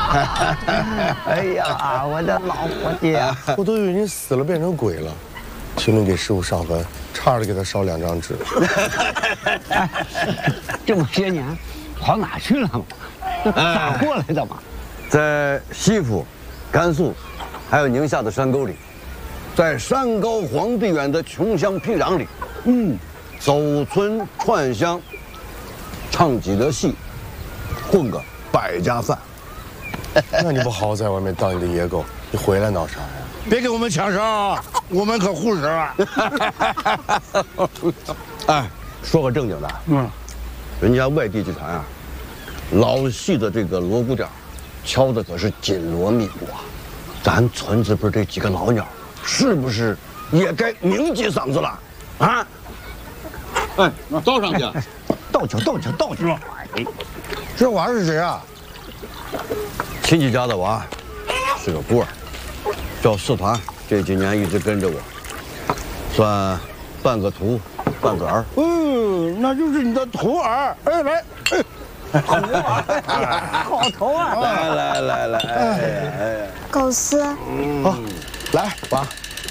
哎呀，我的老伙计啊！ 我都以为你死了变成鬼了。请你给师傅上坟，差点给他烧2张纸。 这么些年跑哪去了嘛？咋过来的嘛？ 在西府、甘肃，还有宁夏的山沟里，在山高皇帝远的穷乡僻壤里，走村串乡，唱几个戏，混个百家饭。 那你不好好在外面当你的野狗，你回来闹啥呀？ 别给我们抢生，我们可护食啊！ 哎，说个正经的，人家外地剧团啊，老戏的这个锣鼓点，敲的可是紧锣密鼓啊。咱村子辈这几个老鸟，是不是也该鸣几嗓子了？啊？哎，倒上去， 倒酒。 哎，这娃是谁啊？ 亲戚家的娃，是个孤儿，叫四团，这几年一直跟着我，算半个徒，半个儿。 那就是你的徒儿。哎，来， 好头啊！ 来，哎， 狗丝， 好，来娃，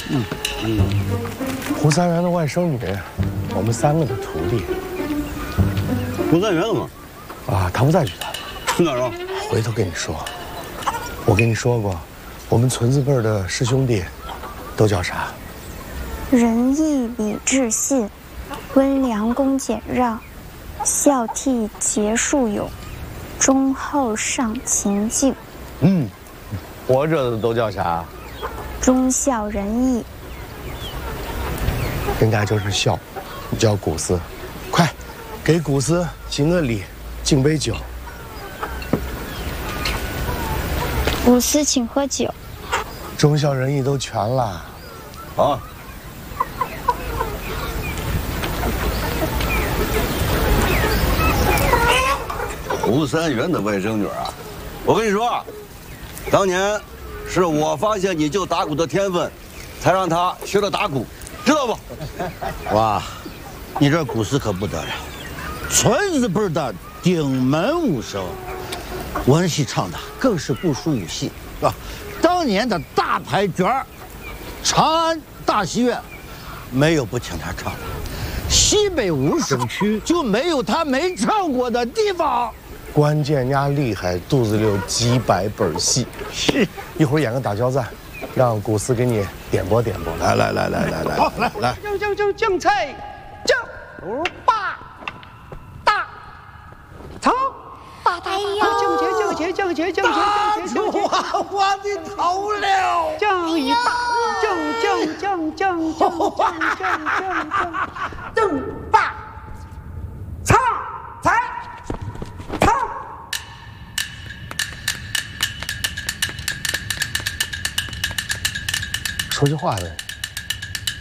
胡三元的外甥女，我们3个的徒弟。 胡三元了吗？ 啊，他不在剧团， 去哪儿了？ 回头跟你说。我跟你说过，我们村子辈的师兄弟都叫啥？ 仁义礼智信，温良恭俭让，孝悌节恕勇，忠厚尚勤敬。 活着的都叫啥？ 忠孝仁义。 人家就是孝，你叫古斯，快，给古斯行个礼，敬杯酒。 古斯请喝酒。 忠孝仁义都全了。 好。胡三元的外甥女啊，我跟你说啊，当年是我发现你就打鼓的天分，才让她学了打鼓，知道不？ 哇，你这古诗可不得了，村子辈的顶门武生，文戏唱的更是不输武戏啊！当年的大牌角儿，长安大戏院，没有不请他唱的，西北5省区就没有他没唱过的地方。 关键呀厉害，肚子里有几百本戏。 是， 一会儿演个打交赞，让古斯给你点播点播。 来， 好来， 将菜，将八大草。 哎呦， 大出我的头了！ 将一大，将，正八，唱才，唱。 说句话呢，